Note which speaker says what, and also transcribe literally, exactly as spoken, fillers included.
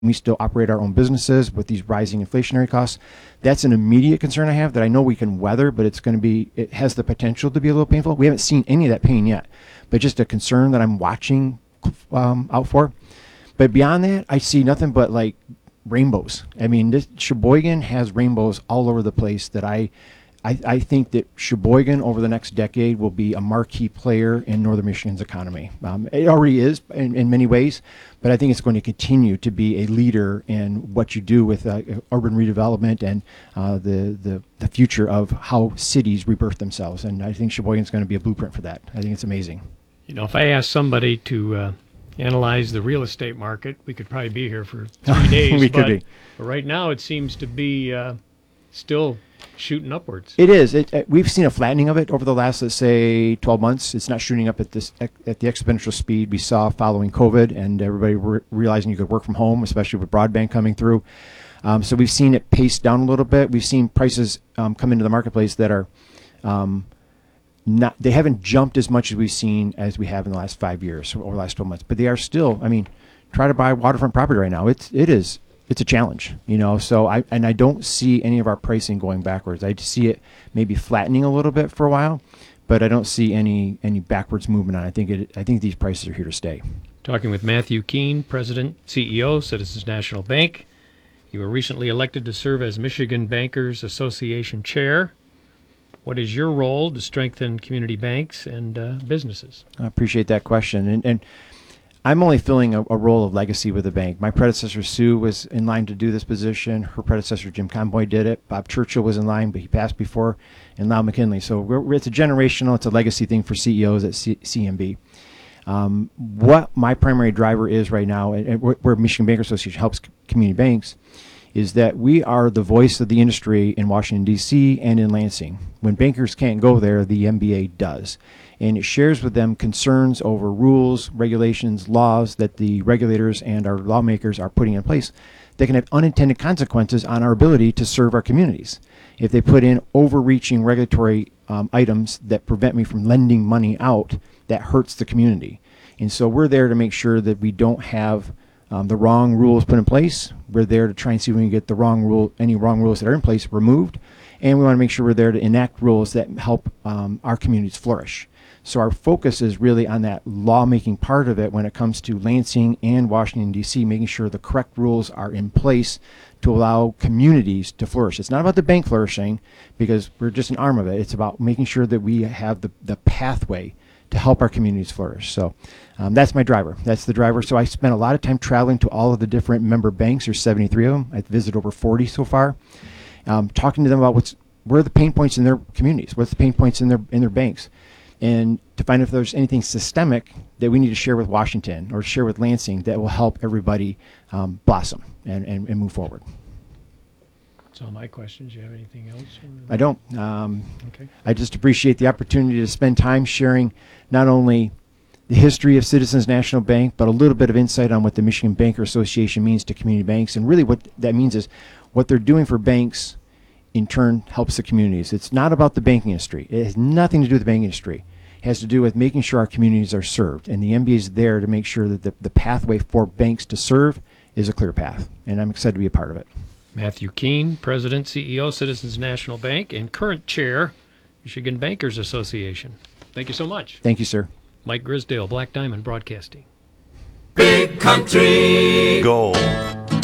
Speaker 1: We still operate our own businesses with these rising inflationary costs. That's an immediate concern I have that I know we can weather, but it's going to be, it has the potential to be a little painful. We haven't seen any of that pain yet, but just a concern that I'm watching um, out for. But beyond that, I see nothing but like rainbows. I mean, this, Sheboygan has rainbows all over the place that I, I, I think that Sheboygan over the next decade will be a marquee player in Northern Michigan's economy. Um, it already is in, in many ways, but I think it's going to continue to be a leader in what you do with uh, urban redevelopment and uh, the, the, the future of how cities rebirth themselves. And I think Sheboygan's going to be a blueprint for that. I think it's amazing.
Speaker 2: You know, if I asked somebody to uh, analyze the real estate market, we could probably be here for three days.
Speaker 1: we
Speaker 2: but,
Speaker 1: could be.
Speaker 2: But right now it seems to be uh, still shooting upwards.
Speaker 1: It is. It, it, we've seen a flattening of it over the last, let's say, twelve months. It's not shooting up at this at the exponential speed we saw following COVID and everybody re- realizing you could work from home, especially with broadband coming through. Um, so we've seen it pace down a little bit. We've seen prices um, come into the marketplace that are um, not. They haven't jumped as much as we've seen as we have in the last five years or the last twelve months. But they are still. I mean, try to buy waterfront property right now. It's it is. It's a challenge, you know, so I, and I don't see any of our pricing going backwards. I see it maybe flattening a little bit for a while, but I don't see any, any backwards movement on it. I think it, I think these prices are here to stay.
Speaker 2: Talking with Matthew Keene, President, C E O, Citizens National Bank. You were recently elected to serve as Michigan Bankers Association Chair. What is your role to strengthen community banks and uh, businesses?
Speaker 1: I appreciate that question. And, and I'm only filling a, a role of legacy with the bank. My predecessor, Sue, was in line to do this position. Her predecessor, Jim Conboy, did it. Bob Churchill was in line, but he passed before, and Lyle McKinley. So we're, we're, it's a generational, it's a legacy thing for C E Os at C- CMB. Um, what my primary driver is right now, and, and where Michigan Banker Association helps c- community banks, is that we are the voice of the industry in Washington, D C and in Lansing. When bankers can't go there, the M B A does. And it shares with them concerns over rules, regulations, laws that the regulators and our lawmakers are putting in place that can have unintended consequences on our ability to serve our communities. If they put in overreaching regulatory um, items that prevent me from lending money out, that hurts the community. And so we're there to make sure that we don't have um, the wrong rules put in place. We're there to try and see if we can get the wrong rule, any wrong rules that are in place removed. And we want to make sure we're there to enact rules that help um, our communities flourish. So our focus is really on that lawmaking part of it when it comes to Lansing and Washington, D C, making sure the correct rules are in place to allow communities to flourish. It's not about the bank flourishing because we're just an arm of it. It's about making sure that we have the, the pathway to help our communities flourish. So um, that's my driver. That's the driver. So I spent a lot of time traveling to all of the different member banks. There's seventy-three of them. I've visited over forty so far, um, talking to them about what's where are the pain points in their communities, what's the pain points in their in their banks, and to find if there's anything systemic that we need to share with Washington or share with Lansing that will help everybody um, blossom and, and, and move forward.
Speaker 2: That's all my questions. Do you have anything else?
Speaker 1: I don't. Um,
Speaker 2: okay.
Speaker 1: I just appreciate the opportunity to spend time sharing not only the history of Citizens National Bank, but a little bit of insight on what the Michigan Banker Association means to community banks. And really what that means is what they're doing for banks in turn helps the communities. It's not about the banking industry. It has nothing to do with the banking industry. It has to do with making sure our communities are served. And the M B A is there to make sure that the, the pathway for banks to serve is a clear path. And I'm excited to be a part of it.
Speaker 2: Matthew Keene, President, C E O, Citizens National Bank, and current Chair, Michigan Bankers Association. Thank you so much.
Speaker 1: Thank you, sir.
Speaker 2: Mike Grisdale, Black Diamond Broadcasting.
Speaker 3: Big Country Gold.